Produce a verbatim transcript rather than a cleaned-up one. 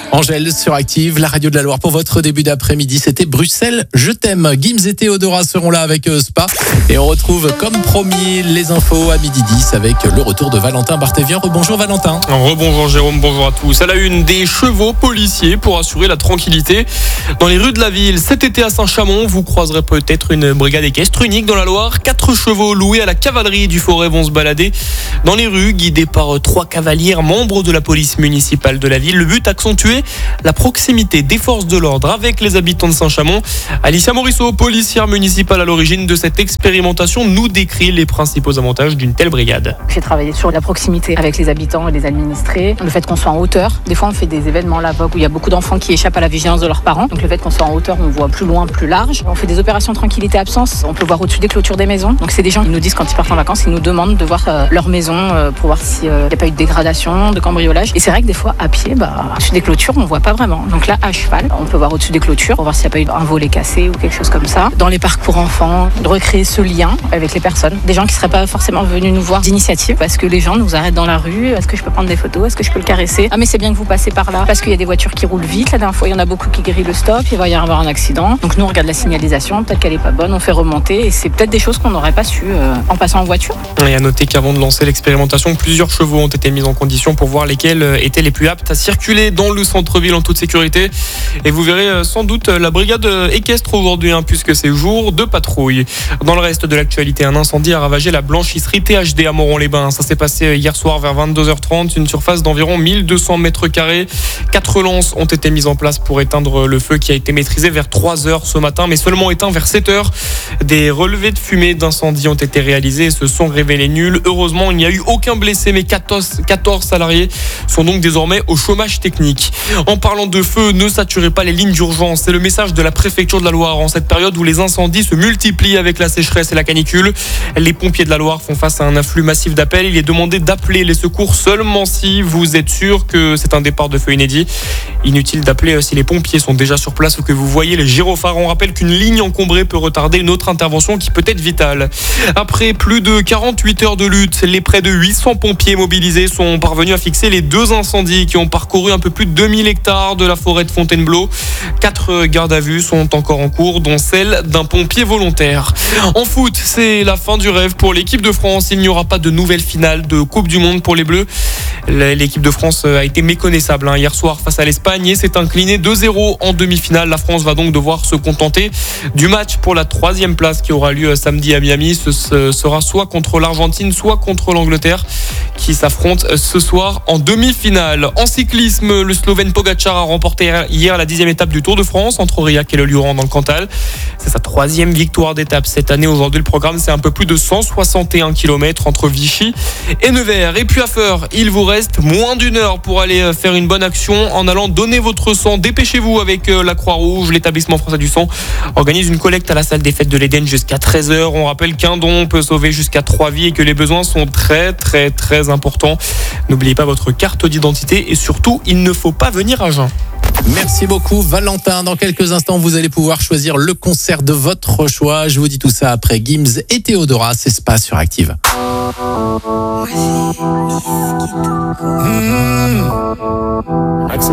Angèle sur Active, la radio de la Loire pour votre début d'après-midi. C'était Bruxelles, je t'aime. Gims et Théodora seront là avec Spa. Et on retrouve, comme promis, les infos à midi dix avec le retour de Valentin Barthévien. Rebonjour Valentin. Rebonjour Jérôme, bonjour à tous. À la une, des chevaux policiers pour assurer la tranquillité dans les rues de la ville. Cet été à Saint-Chamond, vous croiserez peut-être une brigade équestre unique dans la Loire. Quatre chevaux loués à la cavalerie du Forêt vont se balader dans les rues, guidés par trois cavalières, membres de la police municipale de la ville. Le but, accentuer la proximité des forces de l'ordre avec les habitants de Saint-Chamond. Alicia Morisseau, policière municipale à l'origine de cette expérimentation, nous décrit les principaux avantages d'une telle brigade. J'ai travaillé sur la proximité avec les habitants et les administrés. Le fait qu'on soit en hauteur. Des fois, on fait des événements là-bas où il y a beaucoup d'enfants qui échappent à la vigilance de leurs parents. Donc le fait qu'on soit en hauteur, on voit plus loin, plus large. On fait des opérations tranquillité-absence. On peut voir au-dessus des clôtures des maisons. Donc c'est des gens qui nous disent quand ils partent en vacances, ils nous demandent de voir euh, leur maison euh, pour voir s'il n'y a pas eu de dégradation, de cambriolage. Et c'est vrai que des fois, à pied, bah, au-dessus des clôtures, on voit pas vraiment. Donc là, à cheval, on peut voir au-dessus des clôtures pour voir s'il n'y a pas eu un volet cassé ou quelque chose comme ça. Dans les parcs pour enfants, de recréer ce lien avec les personnes. Des gens qui seraient pas forcément venus nous voir d'initiative parce que les gens nous arrêtent dans la rue. Est-ce que je peux prendre des photos? Est-ce que je peux le caresser? Ah mais c'est bien que vous passez par là parce qu'il y a des voitures qui roulent vite. La dernière fois, il y en a beaucoup qui grillent le stop. Il va y avoir un accident. Donc nous, on regarde la signalisation. Peut-être qu'elle est pas bonne. On fait remonter et c'est peut-être des choses qu'on n'aurait pas su euh, en passant en voiture. Et à noter qu'avant de lancer l'expérimentation, plusieurs chevaux ont été mis en condition pour voir lesquels étaient les plus aptes à circuler dans le centre-ville en toute sécurité. Et vous verrez sans doute la brigade équestre aujourd'hui, hein, puisque c'est jour de patrouille. Dans le reste de l'actualité, un incendie a ravagé la blanchisserie T H D à Moron-les-Bains. Ça s'est passé hier soir vers vingt-deux heures trente, une surface d'environ mille deux cents mètres carrés. Quatre lances ont été mises en place pour éteindre le feu qui a été maîtrisé vers trois heures ce matin, mais seulement éteint vers sept heures. Des relevés de fumée d'incendie ont été réalisés et se sont révélés nuls. Heureusement, il n'y a eu aucun blessé, mais quatorze, quatorze salariés sont donc désormais au chômage technique. En parlant de feu, ne saturez pas les lignes d'urgence. C'est le message de la préfecture de la Loire en cette période où les incendies se multiplient avec la sécheresse et la canicule. Les pompiers de la Loire font face à un afflux massif d'appels. Il est demandé d'appeler les secours seulement si vous êtes sûr que c'est un départ de feu inédit. Inutile d'appeler si les pompiers sont déjà sur place ou que vous voyez les gyrophares. On rappelle qu'une ligne encombrée peut retarder une autre intervention qui peut être vitale. Après plus de quarante-huit heures de lutte, les près de huit cents pompiers mobilisés sont parvenus à fixer les deux incendies qui ont parcouru un peu plus de deux mille hectares de la forêt de Fontainebleau. Quatre gardes à vue sont encore en cours, dont celle d'un pompier volontaire. En foot, c'est la fin du rêve pour l'équipe de France. Il n'y aura pas de nouvelle finale de Coupe du Monde pour les Bleus. L'équipe de France a été méconnaissable hein, hier soir face à l'Espagne et s'est inclinée deux zéro en demi-finale. La France va donc devoir se contenter du match pour la troisième place qui aura lieu samedi à Miami. Ce sera soit contre l'Argentine, soit contre l'Angleterre qui s'affrontent ce soir en demi-finale. En cyclisme, le Slovène Pogačar a remporté hier la dixième étape du Tour de France entre Aurillac et le Luran dans le Cantal. C'est sa troisième victoire d'étape cette année. Aujourd'hui, le programme, c'est un peu plus de cent soixante et un kilomètres entre Vichy et Nevers. Et puis à Feur, il vous reste moins d'une heure pour aller faire une bonne action en allant donner votre sang. Dépêchez-vous avec la Croix-Rouge. L'établissement français du sang organise une collecte à la salle des fêtes de l'Éden jusqu'à treize heures. On rappelle qu'un don peut sauver jusqu'à trois vies et que les besoins sont très très très importants. N'oubliez pas votre carte d'identité et surtout, il ne faut pas venir à jeun. Merci beaucoup Valentin. Dans quelques instants, vous allez pouvoir choisir le concert de votre choix. Je vous dis tout ça après Gims et Théodora. C'est Spa sur Active. Mmh.